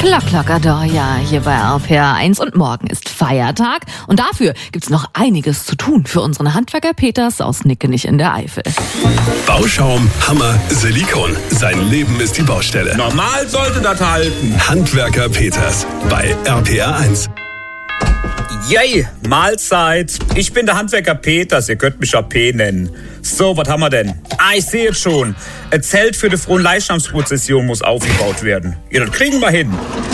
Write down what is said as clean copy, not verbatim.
Klackklackador, ja, hier bei RPR 1 und morgen ist Feiertag und dafür gibt's noch einiges zu tun für unseren Handwerker Peters aus Nickenich in der Eifel. Bauschaum, Hammer, Silikon. Sein Leben ist die Baustelle. Normal sollte das halten. Handwerker Peters bei RPR 1. Yay, Mahlzeit. Ich bin der Handwerker Peters, ihr könnt mich AP nennen. So, was haben wir denn? Ich sehe es schon. Ein Zelt für die Fronleichnamsprozession muss aufgebaut werden. Ja, das kriegen wir hin.